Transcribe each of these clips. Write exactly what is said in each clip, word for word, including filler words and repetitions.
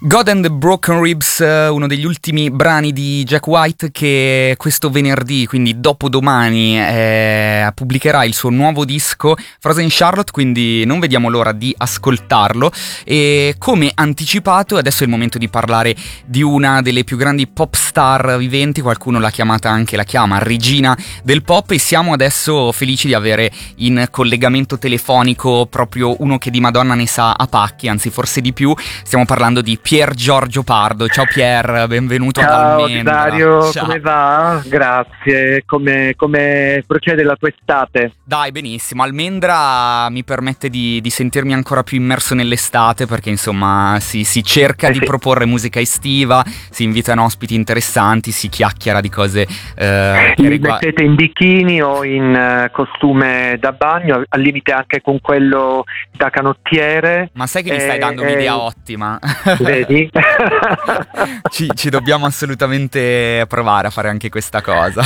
God and the Broken Ribs, uno degli ultimi brani di Jack White che questo venerdì, quindi dopodomani, eh, pubblicherà il suo nuovo disco Frozen Charlotte, quindi non vediamo l'ora di ascoltarlo. E come anticipato, adesso è il momento di parlare di una delle più grandi pop star viventi, qualcuno l'ha chiamata anche, la chiama regina del pop, e siamo adesso felici di avere in collegamento telefonico proprio uno che di Madonna ne sa a pacchi, anzi forse di più. Stiamo parlando di Pier Giorgio Pardo. Ciao Pier, benvenuto ad Almendra. Ciao Dario, Ciao. come va? Grazie, come, come procede la tua estate? Dai, benissimo. Almendra mi permette di, di sentirmi ancora più immerso nell'estate, perché insomma si, si cerca eh di sì. proporre musica estiva, si invitano ospiti interessanti, si chiacchiera di cose eh, che Vi riguardano... mettete in bikini o in uh, costume da bagno, al limite anche con quello da canottiere. Ma sai che mi eh, stai dando eh, un'idea ottima? Vedi? ci, ci dobbiamo assolutamente provare a fare anche questa cosa.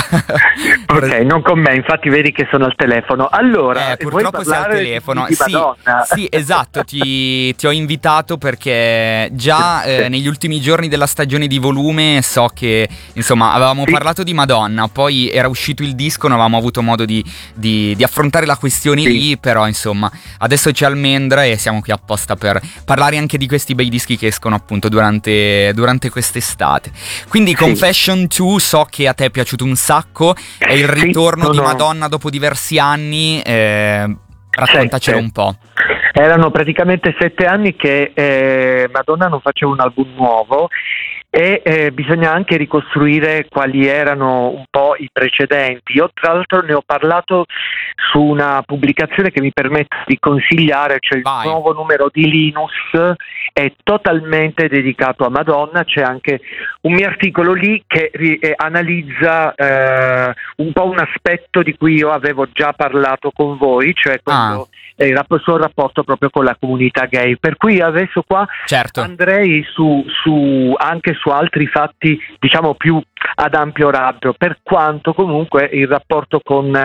Ok, non con me, infatti vedi che sono al telefono. Allora, Eh, purtroppo sei al telefono. Di, di sì, Madonna. sì, esatto, ti, ti ho invitato perché già eh, negli ultimi giorni della stagione di Volume so che, insomma, avevamo Sì. parlato di Madonna, poi era uscito il disco, non avevamo avuto modo di, di, di affrontare la questione Sì. lì, però insomma, adesso c'è Almendra e siamo qui apposta per parlare anche di questi bei dischi che escono appunto durante, durante quest'estate. Quindi Sì. Confession due, so che a te è piaciuto un sacco, è il Sì, ritorno di sono- Madonna dopo diversi anni, eh, raccontacelo Sette. un po'. Erano praticamente sette anni che eh, Madonna non faceva un album nuovo e eh, bisogna anche ricostruire quali erano un po' i precedenti. Io tra l'altro ne ho parlato su una pubblicazione che mi permette di consigliare, cioè il Vai. nuovo numero di Linus, è totalmente dedicato a Madonna. C'è anche un mio articolo lì che ri- eh, analizza eh, un po' un aspetto di cui io avevo già parlato con voi, cioè quello, eh, il rap- suo rapporto proprio con la comunità gay, per cui adesso qua Certo. andrei su, su anche su altri fatti, diciamo più ad ampio raggio, per quanto comunque il rapporto con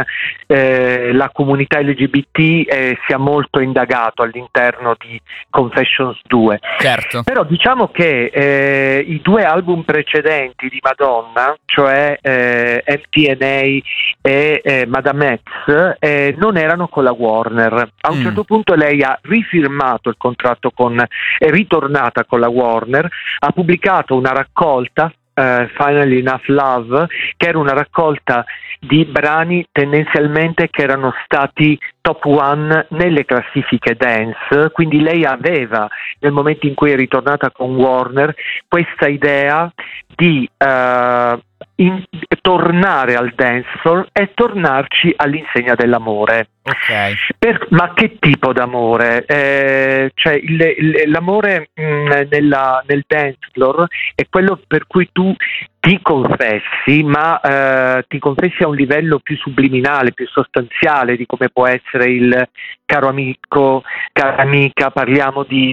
eh, la comunità L G B T eh, sia molto indagato all'interno di Confessions due. Certo. Però diciamo che eh, i due album precedenti di Madonna, cioè eh, M T N A e eh, Madame X, eh, non erano con la Warner. A un Mm. certo punto lei ha rifirmato il contratto con, è ritornata con la Warner, ha pubblicato una raccolta, eh, Finally Enough Love, che era una raccolta di brani tendenzialmente che erano stati top one nelle classifiche dance, quindi lei aveva, nel momento in cui è ritornata con Warner, questa idea di eh, in- tornare al dancehall e tornarci all'insegna dell'amore. Ok. Per- ma che tipo d'amore? Eh, cioè il- il- l'amore mh, nella, nel dance floor è quello per cui tu ti confessi, ma eh, ti confessi a un livello più subliminale, più sostanziale di come può essere il caro amico, cara amica, parliamo di